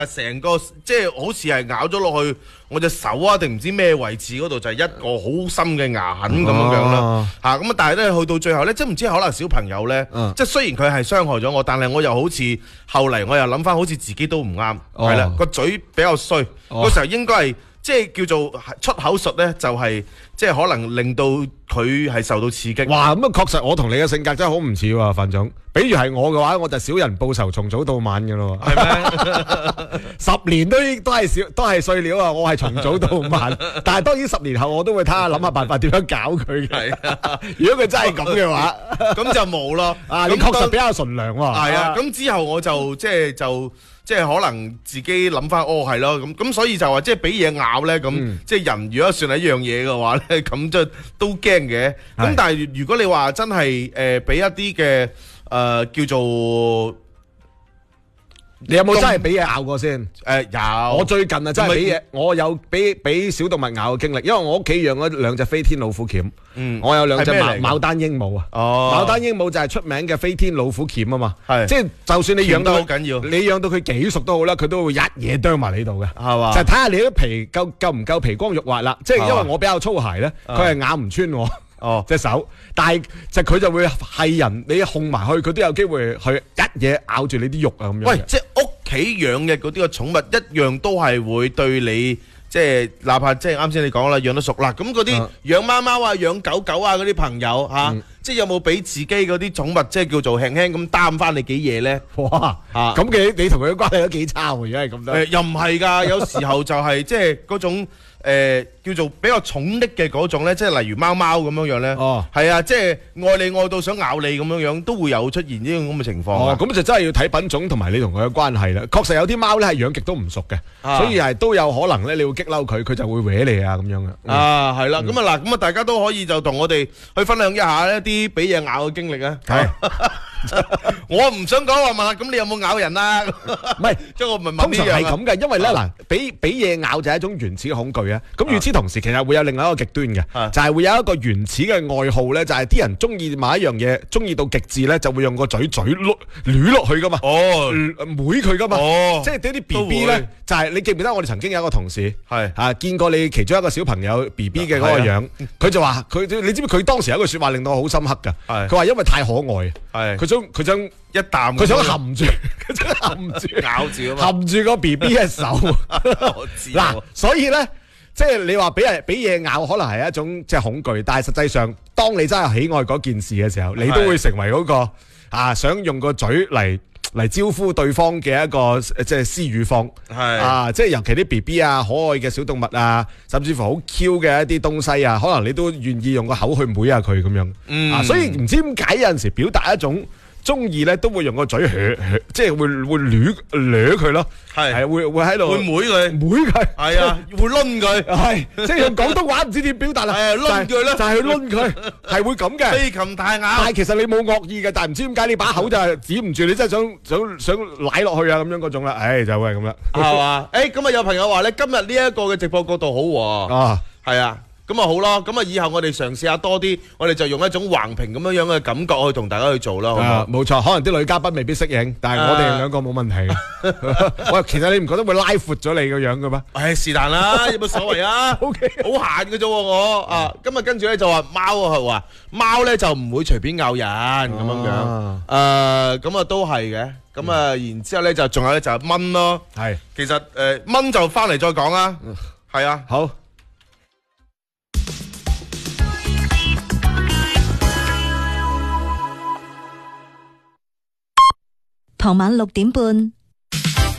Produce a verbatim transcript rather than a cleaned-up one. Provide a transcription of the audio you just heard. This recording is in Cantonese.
成個即係好似係咬咗落去我隻手啊，定唔知咩位置嗰度就係一個好深嘅牙痕咁樣樣啦嚇。咁啊，但係咧去到最後咧，即係唔知可能小朋友咧， 嗯即係雖然佢係傷害咗我，但係我又好似後嚟我又諗翻，好似自己都唔啱，係啦，個嘴比較衰，嗰時候應該係。即係叫做出口術咧，就係即係可能令到佢係受到刺激。 哇！咁啊，確實我同你嘅性格真係好唔似喎，范總。比如係我嘅話，我就小人報仇，從早到晚嘅咯。係咩？十年都都係少都係碎料啊！我係從早到晚，但係當然十年後我都會睇下諗下辦法點樣搞佢嘅。如果佢真係咁嘅話， 咁就冇咯。 啊，你確實比較純良喎。 係啊，咁之後我就即係就。即係可能自己諗翻，哦係咯，咁咁所以就話即係俾嘢咬咧，咁、嗯、即係人如果算係一樣嘢嘅話咧，咁就都驚嘅。咁是但係如果你話真係誒俾一啲嘅誒叫做。 你有冇真係俾嘢咬過先？ 誒有， 我最近啊真係俾嘢，我有俾俾小動物咬嘅經歷，因為我屋企養咗兩隻飛天老虎鉗，我有兩隻牡牡丹鸚鵡啊。哦，牡丹鸚鵡就係出名嘅飛天老虎鉗啊嘛。係，即係就算你養到好緊要，你養到佢幾熟都好啦，佢都會一嘢啄埋你度嘅，係嘛？就睇下你啲皮夠夠唔夠皮光肉滑啦。即係因為我比較粗鞋咧，佢係咬唔穿我。哦，隻手，但係就佢就會係人，你控埋去，佢都有機會去一嘢咬住你啲肉啊咁樣。喂， 即係屋企養嘅嗰啲個寵物一樣都係會對你，即係哪怕即係啱先你講啦，養得熟啦，咁嗰啲養貓貓啊、養狗狗啊嗰啲朋友嚇，啊嗯、即係有冇俾自己嗰啲寵物即係叫做輕輕咁擔翻你幾嘢咧？哇！咁嘅、啊、你同佢嘅關係都幾差喎，如果係咁多。誒，又唔係㗎，有時候就係即係嗰種。誒、呃、叫做比較寵溺嘅嗰種咧，即係例如貓貓咁樣樣咧，哦，係啊，即係愛你愛到想咬你咁樣樣，都會有出現呢種咁嘅情況。哦，咁就真係要睇品種同埋你同佢嘅關係啦。確實有啲貓咧係養極都唔熟嘅，啊、所以係都有可能咧，你會激嬲佢，佢就會搲你啊咁樣嘅。嗯、啊，係啦，咁啊嗱，咁啊大家都可以就同我哋去分享一下一啲俾嘢咬嘅經歷啊。係。我唔想講話問下，咁你有冇咬人啊？唔係，即係我唔係問呢樣。通常係咁嘅，因為咧嗱，俾俾嘢咬就係一種原始嘅恐懼啊。咁與此同時，其實會有另外一個極端嘅，就係會有一個原始嘅愛好咧，就係啲人中意某一樣嘢，中意到極致咧，就會用個嘴嘴捋捋落去噶嘛。哦，妹佢噶嘛。哦，即係啲啲 B B 咧，就係你記唔記得我哋曾經有一個同事係啊，見過你其中一個小朋友 B B 嘅嗰個樣，佢就話佢，你知唔知佢當時有一句說話令到我好深刻噶？係，佢話因為太可愛，係佢。佢想一啖，佢想含住，佢想含住咬住啊嘛，含住個 B B 嘅手。我知嗱，所以咧，即係你話俾人俾嘢咬，可能係一種即係恐懼，但係實際上，當你真係喜愛嗰件事嘅時候，你都會成為嗰個啊，想用個嘴嚟嚟招呼對方嘅一個即係施予方。係啊，即係尤其啲 B B 啊，可愛嘅小動物啊，甚至乎好 Q 嘅一啲東西啊，可能你都願意用個口去妹下佢咁樣。嗯，啊，所以唔知點解有陣時表達一種。中意咧都會用個嘴噓噓，即係會會捋捋佢咯，係係會會喺度會妹佢妹佢，係啊會掄佢，係即係用廣東話唔知點表達啦，係掄佢咧就係去掄佢，係會咁嘅飛禽大咬，但係其實你冇惡意嘅，但係唔知點解你把口就係指唔住，你真係想想想舐落去啊咁樣嗰種啦，唉就係咁啦，係嘛？誒咁啊有朋友話咧今日呢一個嘅直播角度好喎，啊係啊。咁啊好咯，咁啊以後我哋嘗試下多啲，我哋就用一種橫屏咁樣樣嘅感覺去同大家去做啦，好唔好？冇錯，可能啲女嘉賓未必適應，但係我哋兩個冇問題。喂，其實你唔覺得會拉闊咗你個樣嘅咩？誒是但啦，有乜所謂啊？O K，好閒嘅啫我啊，今日跟住咧就話貓啊，係話貓咧就唔會隨便咬人咁樣樣。誒咁啊都係嘅，咁啊然之後咧就仲有咧就係蚊咯。係，其實誒蚊就翻嚟再講啦。係啊，好。 傍晚六點半，